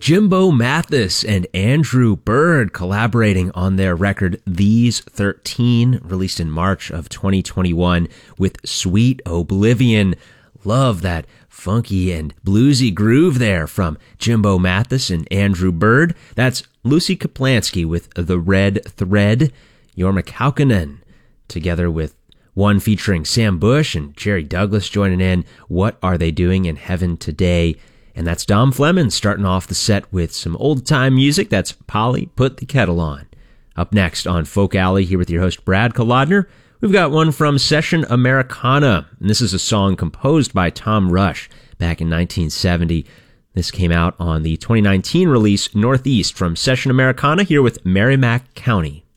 Jimbo Mathus and Andrew Bird collaborating on their record These 13, released in March of 2021 with Sweet Oblivion. Love that funky and bluesy groove there from Jimbo Mathus and Andrew Bird. That's Lucy Kaplansky with The Red Thread, Jorma Kaukonen, together with one featuring Sam Bush and Jerry Douglas joining in, What Are They Doing in Heaven Today? And that's Dom Fleming starting off the set with some old-time music. That's Polly, Put the Kettle On. Up next on Folk Alley, here with your host Brad Kolodner, we've got one from Session Americana, and this is a song composed by Tom Rush back in 1970. This came out on the 2019 release Northeast from Session Americana, here with Merrimack County.